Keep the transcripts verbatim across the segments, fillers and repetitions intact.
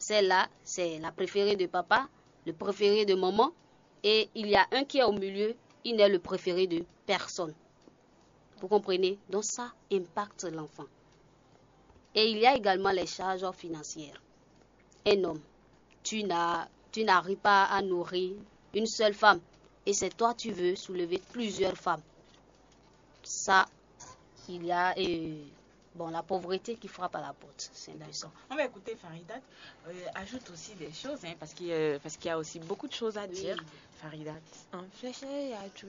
Celle-là, c'est la préférée de papa, le préféré de maman, et il y a un qui est au milieu, il n'est le préféré de personne. Vous comprenez? Donc ça impacte l'enfant. Et il y a également les charges financières. Un homme, tu n'as, tu n'arrives pas à nourrir une seule femme, et c'est toi tu veux soulever plusieurs femmes. Ça, il y a euh, bon, la pauvreté qui frappe à la porte. C'est ça. On va écouter Faridat. Euh, ajoute aussi des choses, hein, parce qu'il euh, parce qu'il y a aussi beaucoup de choses à dire. Oui. Faridat. En flèche, il y a tout.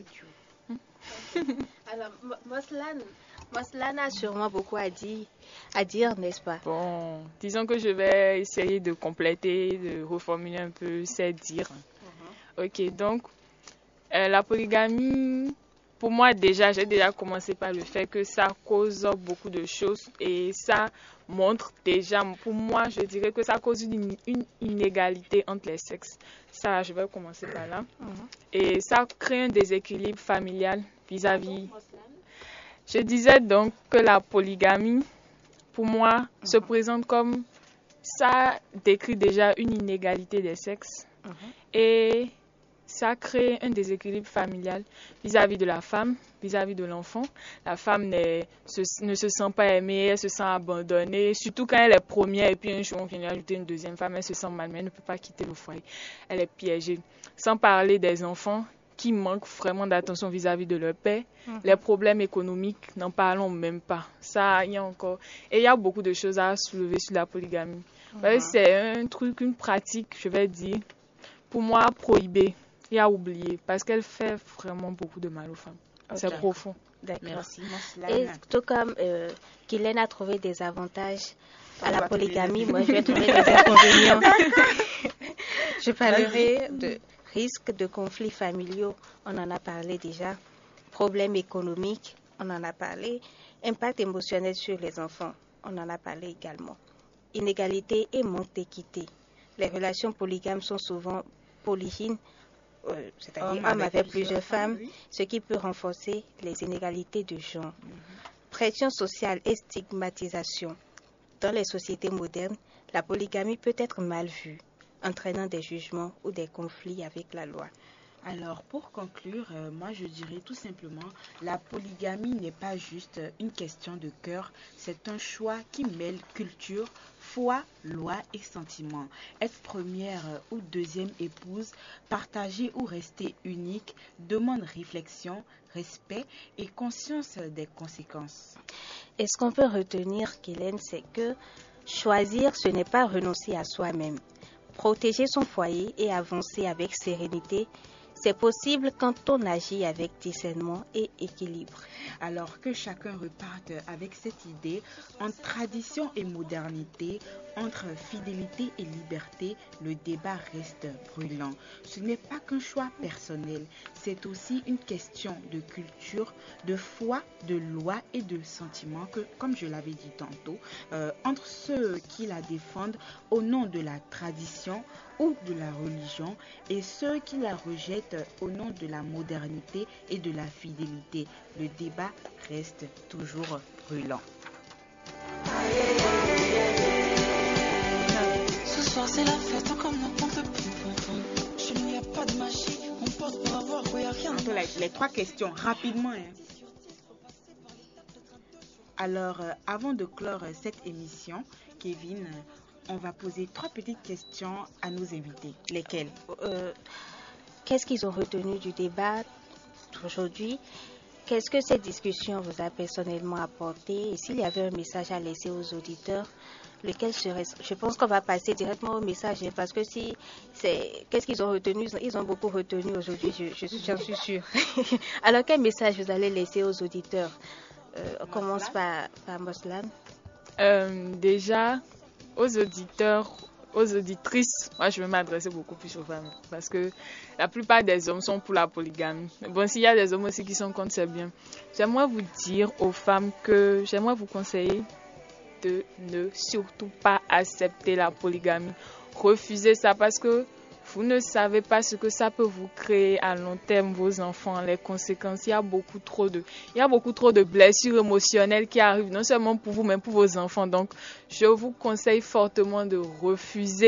Alors, Moslan, Moslan a sûrement beaucoup à dire, à dire, n'est-ce pas? Bon, disons que je vais essayer de compléter, de reformuler un peu ces dires. Uh-huh. Ok, donc, euh, la polygamie, pour moi déjà, j'ai déjà commencé par le fait que ça cause beaucoup de choses et ça montre déjà, pour moi, je dirais que ça cause une, une inégalité entre les sexes. Ça, je vais commencer par là. Uh-huh. Et ça crée un déséquilibre familial vis-à-vis. Je disais donc que la polygamie, pour moi, uh-huh. se présente comme ça décrit déjà une inégalité des sexes. Uh-huh. Et ça crée un déséquilibre familial vis-à-vis de la femme, vis-à-vis de l'enfant. La femme se, ne se sent pas aimée, elle se sent abandonnée, surtout quand elle est première et puis un jour on vient lui ajouter une deuxième femme, elle se sent mal, mais elle ne peut pas quitter le foyer. Elle est piégée. Sans parler des enfants qui manquent vraiment d'attention vis-à-vis de leur père. Mm-hmm. Les problèmes économiques, n'en parlons même pas. Ça, il y a encore... Et il y a beaucoup de choses à soulever sur la polygamie. Mm-hmm. C'est un truc, une pratique, je vais dire, pour moi, prohibée. Et à oublier, parce qu'elle fait vraiment beaucoup de mal aux femmes. Okay. C'est profond. D'accord. Merci. Et tout comme euh, Guylaine a trouvé des avantages à la polygamie, moi je vais trouver des inconvénients. Je parlerai de risques de conflits familiaux, on en a parlé déjà. Problèmes économiques, on en a parlé. Impact émotionnel sur les enfants, on en a parlé également. Inégalité et manque d'équité. Les relations polygames sont souvent polygynes. Euh, c'est-à-dire homme avec plusieurs femmes, oui. Ce qui peut renforcer les inégalités de genre. Mm-hmm. Pression sociale et stigmatisation. Dans les sociétés modernes, la polygamie peut être mal vue, entraînant des jugements ou des conflits avec la loi. Alors, pour conclure, euh, moi je dirais tout simplement, la polygamie n'est pas juste une question de cœur, c'est un choix qui mêle culture, foi, loi et sentiment. Être première ou deuxième épouse, partager ou rester unique, demande réflexion, respect et conscience des conséquences. Et ce qu'on peut retenir, Guylaine, c'est que choisir, ce n'est pas renoncer à soi-même. Protéger son foyer et avancer avec sérénité, c'est possible quand on agit avec discernement et équilibre. Alors que chacun reparte avec cette idée, entre tradition et modernité, entre fidélité et liberté, le débat reste brûlant. Ce n'est pas qu'un choix personnel, c'est aussi une question de culture, de foi, de loi et de sentiment que, comme je l'avais dit tantôt, euh, entre ceux qui la défendent au nom de la tradition ou de la religion et ceux qui la rejettent au nom de la modernité et de la fidélité. Le débat reste toujours brûlant. Ce soir c'est la fête comme n'importe plus. Je n'y a pas de magie, on porte pour avoir rien. Les, les trois questions rapidement. Hein. Alors, euh, avant de clore euh, cette émission, Kevin, euh, on va poser trois petites questions à nos invités. Lesquelles? euh, Qu'est-ce qu'ils ont retenu du débat aujourd'hui? Qu'est-ce que cette discussion vous a personnellement apporté? Et s'il y avait un message à laisser aux auditeurs, lequel serait... Je pense qu'on va passer directement au message, hein, parce que si c'est... Qu'est-ce qu'ils ont retenu? Ils ont beaucoup retenu aujourd'hui, je, je, j'en suis sûre. Alors, quel message vous allez laisser aux auditeurs? euh, On commence par, par Moslan. Euh, déjà, aux auditeurs, aux auditrices, moi je vais m'adresser beaucoup plus aux femmes parce que la plupart des hommes sont pour la polygamie. Bon, s'il y a des hommes aussi qui sont contre, c'est bien. J'aimerais vous dire aux femmes que j'aimerais vous conseiller de ne surtout pas accepter la polygamie. Refusez ça parce que vous ne savez pas ce que ça peut vous créer à long terme, vos enfants, les conséquences. Il y a beaucoup trop de, il y a beaucoup trop de blessures émotionnelles qui arrivent, non seulement pour vous, mais pour vos enfants. Donc, je vous conseille fortement de refuser